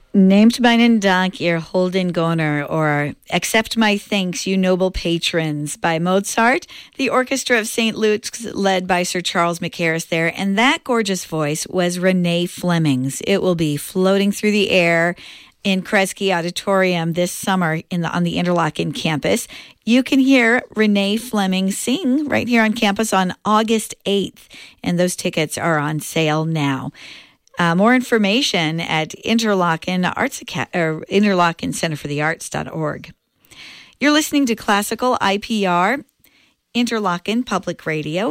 Nehmt meinen Dank, ihr holden Gönner, or Accept My Thanks, You Noble Patrons, by Mozart, the Orchestra of St. Luke's, led by Sir Charles Mackerras there. And that gorgeous voice was Renee Fleming's. It will be floating through the air in Kresge Auditorium this summer on the Interlochen campus. You can hear Renee Fleming sing right here on campus on August 8th, and those tickets are on sale now. More information at Interlochen Center for the Arts.org. You're listening to Classical IPR, Interlochen Public Radio,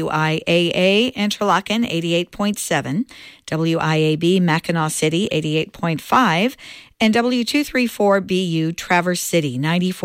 WIAA Interlochen 88.7, WIAB Mackinac City 88.5, and W234BU Traverse City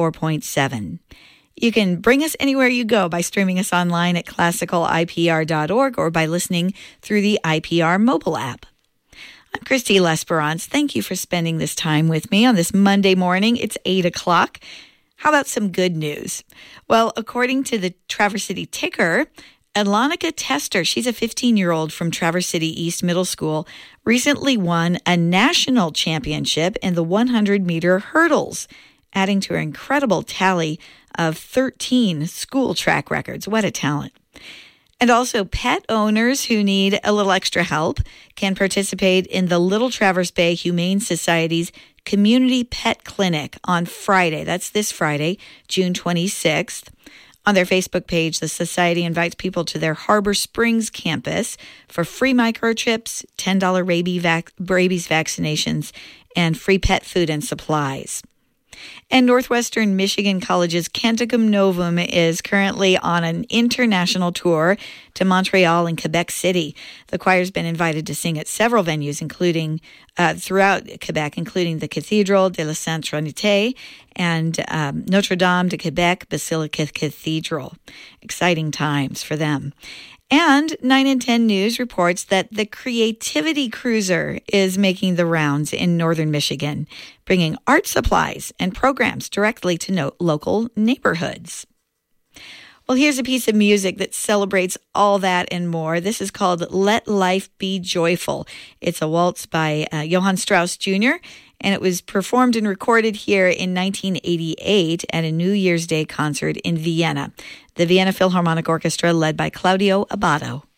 94.7. You can bring us anywhere you go by streaming us online at classicalipr.org or by listening through the IPR mobile app. I'm Christy L'Esperance. Thank you for spending this time with me on this Monday morning. It's 8 o'clock. How about some good news? Well, according to the Traverse City Ticker, Alonica Tester, she's a 15-year-old from Traverse City East Middle School, recently won a national championship in the 100-meter hurdles, adding to her incredible tally of 13 school track records. What a talent. And also, pet owners who need a little extra help can participate in the Little Traverse Bay Humane Society's Community Pet Clinic on Friday. That's this Friday, June 26th. On their Facebook page, the Society invites people to their Harbor Springs campus for free microchips, $10 rabies vaccinations, and free pet food and supplies. And Northwestern Michigan College's Canticum Novum is currently on an international tour to Montreal and Quebec City. The choir's been invited to sing at several venues, including throughout Quebec, including the Cathedral de la Sainte Trinité and Notre Dame de Quebec Basilica Cathedral. Exciting times for them. And 9 and 10 News reports that the Creativity Cruiser is making the rounds in northern Michigan, bringing art supplies and programs directly to local neighborhoods. Well, here's a piece of music that celebrates all that and more. This is called Let Life Be Joyful. It's a waltz by Johann Strauss Jr., and it was performed and recorded here in 1988 at a New Year's Day concert in Vienna. The Vienna Philharmonic Orchestra, led by Claudio Abbado.